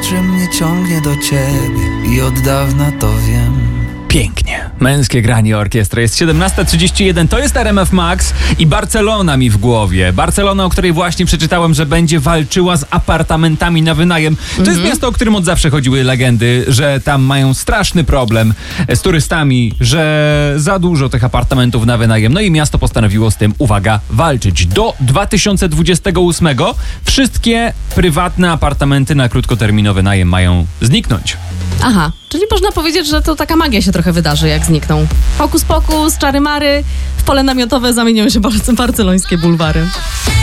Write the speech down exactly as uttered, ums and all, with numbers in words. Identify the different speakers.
Speaker 1: że mnie ciągnie do ciebie i od dawna to wiem.
Speaker 2: Pięknie. Męskie granie orkiestry. Jest siedemnasta trzydzieści jeden, to jest R M F Max i Barcelona mi w głowie. Barcelona, o której właśnie przeczytałem, że będzie walczyła z apartamentami na wynajem. To
Speaker 3: Mhm.
Speaker 2: jest miasto, o którym od zawsze chodziły legendy, że tam mają straszny problem z turystami, że za dużo tych apartamentów na wynajem. No i miasto postanowiło z tym, uwaga, walczyć. Do dwa tysiące dwudziestego ósmego wszystkie prywatne apartamenty na krótkoterminowy najem mają zniknąć.
Speaker 3: Aha, czyli można powiedzieć, że to taka magia się trochę wydarzy, jak znikną. Hokus pokus, czary mary, w pole namiotowe zamienią się barcelońskie bulwary.